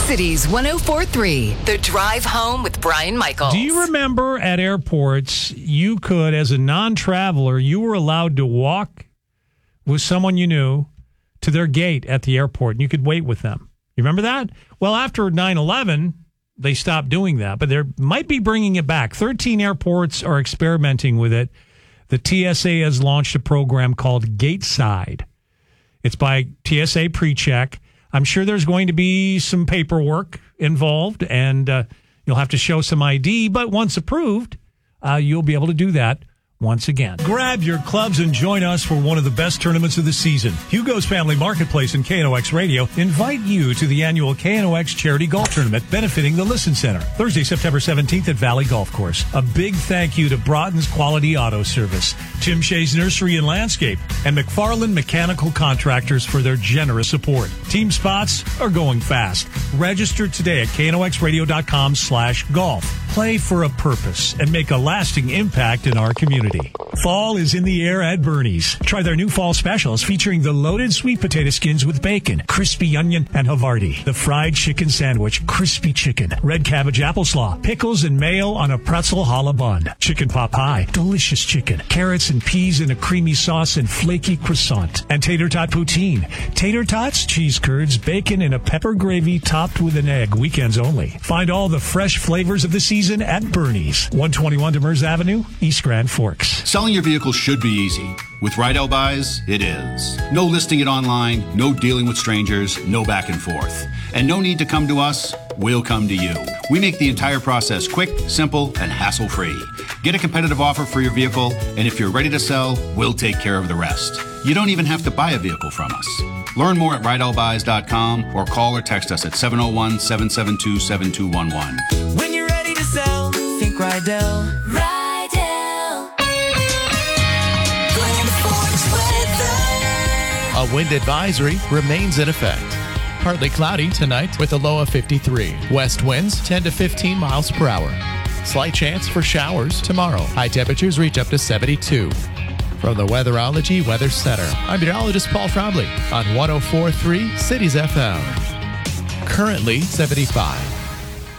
Cities 104.3, The Drive Home with Brian Michaels. Do you remember at airports, you could, as a non-traveler, you were allowed to walk with someone you knew to their gate at the airport, and you could wait with them? You remember that? Well, after 9/11, they stopped doing that, but they might be bringing it back. 13 airports are experimenting with it. The TSA has launched a program called Gateside. It's by TSA PreCheck. I'm sure there's going to be some paperwork involved, and you'll have to show some ID. But once approved, you'll be able to do that once again. Grab your clubs and join us for one of the best tournaments of the season. Hugo's Family Marketplace and KNOX Radio invite you to the annual KNOX Charity Golf Tournament benefiting the Listen Center. Thursday, September 17th at Valley Golf Course. A big thank you to Broughton's Quality Auto Service, Tim Shea's Nursery and Landscape, and McFarland Mechanical Contractors for their generous support. Team spots are going fast. Register today at knoxradio.com/golf. Play for a purpose and make a lasting impact in our community. Fall is in the air at Bernie's. Try their new fall specials featuring the loaded sweet potato skins with bacon, crispy onion, and Havarti. The fried chicken sandwich, crispy chicken, red cabbage applesauce, pickles and mayo on a pretzel challah bun, chicken pot pie, delicious chicken, carrots and peas in a creamy sauce and flaky croissant, and tater tot poutine. Tater tots, cheese curds, bacon, and a pepper gravy topped with an egg. Weekends only. Find all the fresh flavors of the season at Bernie's. 121 Demers Avenue, East Grand Forks. Selling your vehicle should be easy. With Rydell Buys, it is. No listing it online, no dealing with strangers, no back and forth. And no need to come to us, we'll come to you. We make the entire process quick, simple, and hassle-free. Get a competitive offer for your vehicle, and if you're ready to sell, we'll take care of the rest. You don't even have to buy a vehicle from us. Learn more at RydellBuys.com or call or text us at 701-772-7211. When you're ready to sell, think Rydell. A wind advisory remains in effect. Partly cloudy tonight with a low of 53. West winds 10 to 15 miles per hour. Slight chance for showers tomorrow. High temperatures reach up to 72. From the Weatherology Weather Center, I'm meteorologist Paul Trombley on 104.3 Cities FM. Currently 75.